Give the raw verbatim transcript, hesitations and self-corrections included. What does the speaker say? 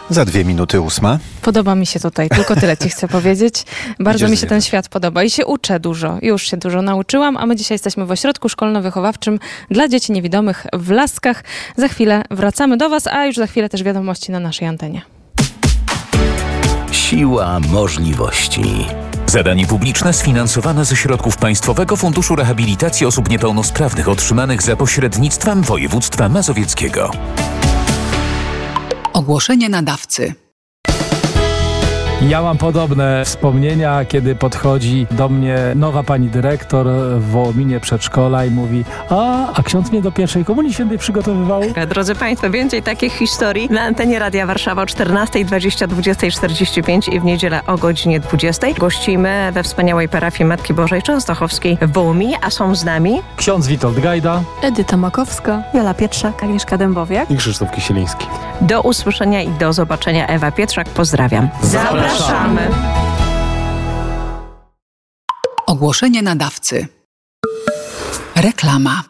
Za dwie minuty ósma. Podoba mi się tutaj, tylko tyle ci chcę powiedzieć. Bardzo Idziesz mi się zjechać. ten świat podoba i się uczę dużo. Już się dużo nauczyłam, a my dzisiaj jesteśmy w ośrodku szkolno-wychowawczym dla dzieci niewidomych w Laskach. Za chwilę wracamy do was, a już za chwilę też wiadomości na naszej antenie. Siła możliwości. Zadanie publiczne sfinansowane ze środków Państwowego Funduszu Rehabilitacji Osób Niepełnosprawnych otrzymanych za pośrednictwem województwa mazowieckiego. Ogłoszenie nadawcy. Ja mam podobne wspomnienia, kiedy podchodzi do mnie nowa pani dyrektor w Wołominie przedszkola i mówi: a, a ksiądz mnie do pierwszej komunii świętej przygotowywał. Drodzy Państwo, więcej takich historii na antenie Radia Warszawa o czternastej dwadzieścia, dwudziestej czterdzieści pięć i w niedzielę o godzinie dwudziestej. Gościmy we wspaniałej parafii Matki Bożej Częstochowskiej w Wołominie, a są z nami Ksiądz Witold Gajda, Edyta Makowska, Jola Pietrzak, Agnieszka Dębowiak i Krzysztof Kisieliński. Do usłyszenia i do zobaczenia. Ewa Pietrzak, pozdrawiam. Zapraszamy. Ogłoszenie nadawcy. Reklama.